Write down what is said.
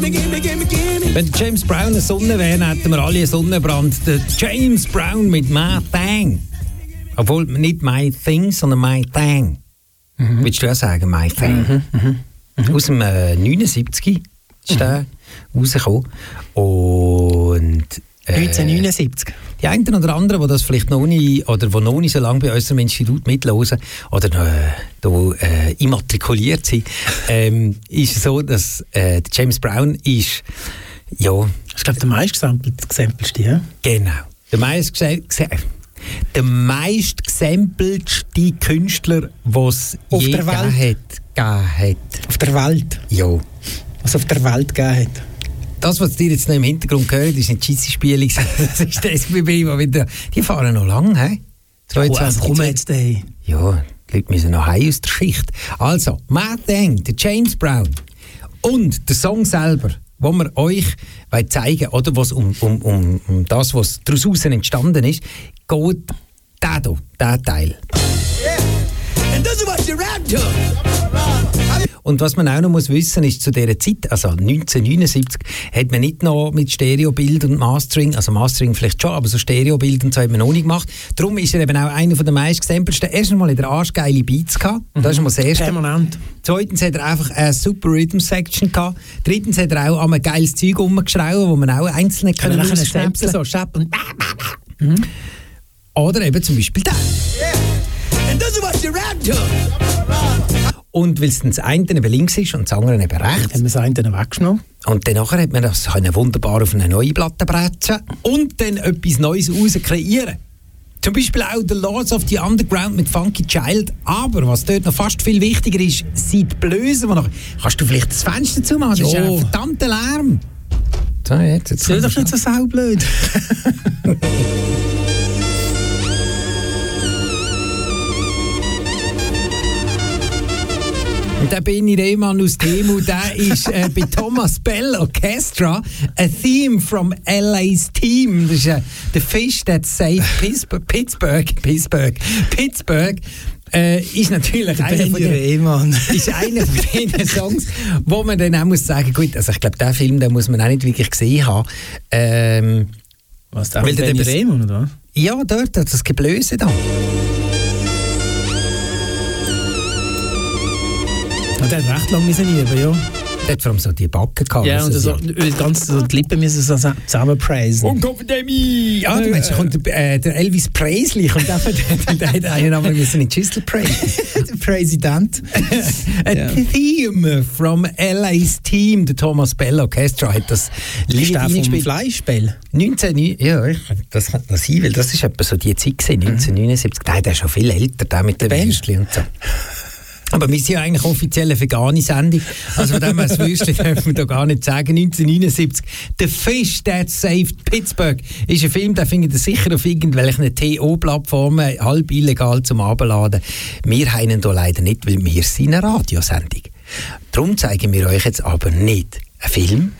Wenn James Brown eine Sonne wäre, hätten wir alle einen Sonnenbrand. Der James Brown mit My Thing. Obwohl, nicht My Thing, sondern My Thing. Willst du auch sagen, My Thing? Aus dem 79 ist der rausgekommen. Und 1979. Die einen oder anderen, die das vielleicht noch nicht, oder die noch nicht so lange bei unserem Institut mithören oder immatrikuliert sind, ist es so, dass James Brown ist, ja... Ich glaube, der meistgesampelste, ja? Genau. Der meistgesampelste Künstler, den es auf je der Welt gegeben hat. Auf der Welt? Ja. Was auf der Welt gegeben hat? Das, was ihr jetzt noch im Hintergrund gehört, ist nicht Scheisse-Spiele. Das ist das SBB, wo wieder... Die fahren noch lang, hä? 22 komm jetzt daheim. Ja, die Leute müssen noch heim aus der Schicht. Also, My Thing, der James Brown und der Song selber, wo wir euch zeigen, oder was um das, was daraus entstanden ist, geht der Teil. Und was man auch noch muss wissen ist, zu dieser Zeit, also 1979, hat man nicht noch mit Stereobild und Mastering, also Mastering vielleicht schon, aber so Stereobild und so hat man noch nicht gemacht. Darum ist er eben auch einer der meistgesampelsten. Erstens mal hat er arschgeile Beats gehabt. Das ist mal das Erste. Permanent. Zweitens hat er einfach eine super Rhythm-Section gehabt. Drittens hat er auch ein geiles Zeug rumgeschrauben, wo man auch einzelne können ausschnäpseln. So Scheppen. Oder eben zum Beispiel der. Und weil es das eine eben links ist und das andere eben rechts, haben wir das eine weggenommen. Und dann nachher hat man das wunderbar auf eine neue Platte brechen und dann etwas Neues raus kreieren. Zum Beispiel auch The Lords of the Underground mit Funky Child. Aber was dort noch fast viel wichtiger ist, sind die Blösen. Kannst du vielleicht das Fenster zumachen? Das ist ein verdammter Lärm. So, jetzt das ist doch nicht so saublöd. Und der Benny Rehmann aus Demo, der ist bei Thomas Bell Orchestra, a theme from LA's Team. Das ist The Fish That Saved Pittsburgh. Ist natürlich einer von den Songs, wo man dann auch muss sagen, gut, also ich glaube, den Film, den muss man auch nicht wirklich gesehen haben. Was, der Benny Rehmann, oder? Ja, dort, das Geblöse da. Der hat recht lange üben, ja. Der hat vor allem so die Backen gehabt. Ja, und die Lippen müssen so zusammenpreisen. Und Confidemi! Ja, du meinst, der Elvis Presley kommt einfach, der hat einen Namen müssen in Chisel praisen. Der Präsident. A theme from LA's Team, der Thomas Bell Orchestra hat das Lied eingespielt. Fleischspiel? 19... Ja, das kann noch sein, weil das ist etwa so die Zeit gewesen, 1979. Nein, der ist schon viel älter, der mit den Würstchen und so. Aber wir sind ja eigentlich offiziell eine vegane Sendung. Also von dem her, das Würstchen dürfen wir da gar nicht sagen. 1979, «The Fish That Saved Pittsburgh» ist ein Film, den findet ihr sicher auf irgendwelchen TO-Plattformen, halb illegal zum Abladen. Wir haben ihn hier leider nicht, weil wir sind eine Radiosendung. Darum zeigen wir euch jetzt aber nicht einen Film,